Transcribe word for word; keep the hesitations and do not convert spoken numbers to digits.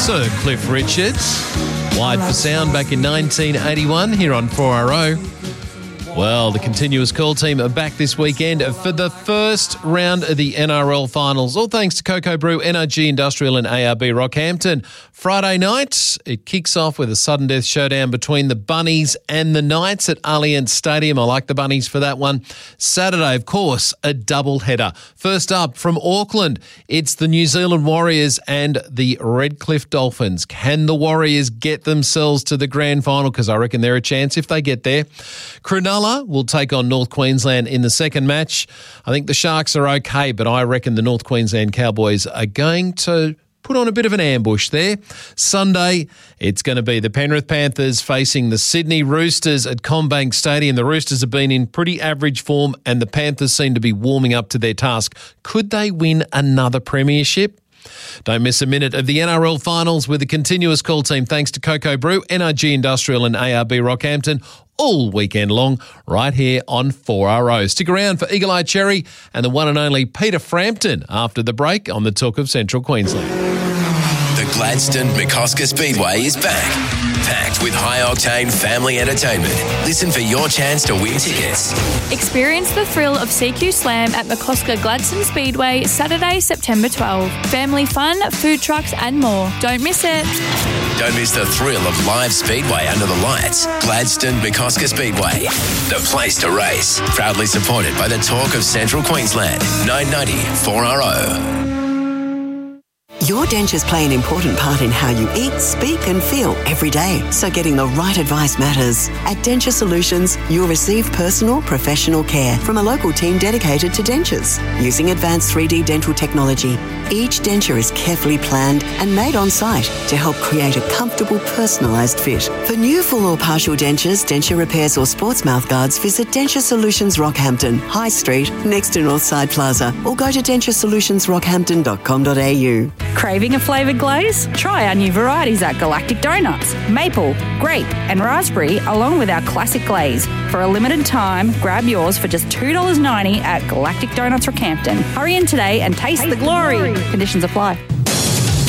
Sir Cliff Richards. Wide for Sound back in nineteen eighty-one here on four R O. Well, the Continuous Call team are back this weekend for the first round of the N R L finals. All thanks to Cocoa Brew, N R G Industrial and A R B Rockhampton. Friday night, it kicks off with a sudden death showdown between the Bunnies and the Knights at Allianz Stadium. I like the Bunnies for that one. Saturday, of course, a double header. First up from Auckland, it's the New Zealand Warriors and the Redcliffe Dolphins. Can the Warriors get themselves to the grand final? Because I reckon they're a chance if they get there. Cronulla will take on North Queensland in the second match. I think the Sharks are okay, but I reckon the North Queensland Cowboys are going to put on a bit of an ambush there. Sunday, it's going to be the Penrith Panthers facing the Sydney Roosters at CommBank Stadium. The Roosters have been in pretty average form and the Panthers seem to be warming up to their task. Could they win another premiership? Don't miss a minute of the N R L finals with the Continuous Call team thanks to Cocoa Brew, N R G Industrial and A R B Rockhampton all weekend long right here on four R O. Stick around for Eagle Eye Cherry and the one and only Peter Frampton after the break on the Talk of Central Queensland. The Gladstone McCosker Speedway is back, packed with high-octane family entertainment. Listen for your chance to win tickets. Experience the thrill of C Q Slam at McCosker Gladstone Speedway, Saturday, September twelfth. Family fun, food trucks and more. Don't miss it. Don't miss the thrill of live speedway under the lights. Gladstone McCosker Speedway, the place to race. Proudly supported by the Talk of Central Queensland. nine ninety four R O. Your dentures play an important part in how you eat, speak and feel every day. So getting the right advice matters. At Denture Solutions, you'll receive personal, professional care from a local team dedicated to dentures. Using advanced three D dental technology, each denture is carefully planned and made on site to help create a comfortable, personalised fit. For new full or partial dentures, denture repairs or sports mouth guards, visit Denture Solutions Rockhampton, High Street, next to Northside Plaza, or go to denture solutions rockhampton dot com dot a u. Craving a flavoured glaze? Try our new varieties at Galactic Donuts. Maple, grape and raspberry along with our classic glaze. For a limited time, grab yours for just two dollars ninety at Galactic Donuts Rockhampton. Hurry in today and taste, taste the glory. glory. Conditions apply.